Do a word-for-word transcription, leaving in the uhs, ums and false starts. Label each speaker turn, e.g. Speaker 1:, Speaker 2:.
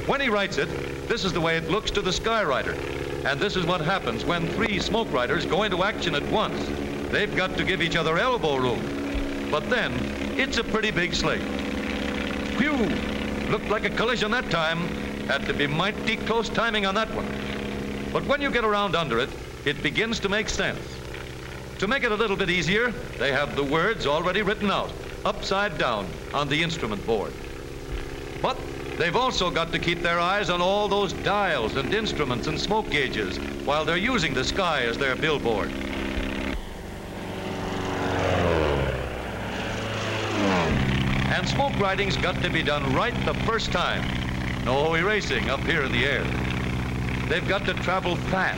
Speaker 1: When he writes it, this is the way it looks to the skywriter. And this is what happens when three smoke riders go into action at once. They've got to give each other elbow room. But then, it's a pretty big slate. Phew! Looked like a collision that time. Had to be mighty close timing on that one. But when you get around under it, it begins to make sense. To make it a little bit easier, they have the words already written out, upside down, on the instrument board. But they've also got to keep their eyes on all those dials and instruments and smoke gauges while they're using the sky as their billboard. And smoke riding's got to be done right the first time. No erasing up here in the air. They've got to travel fast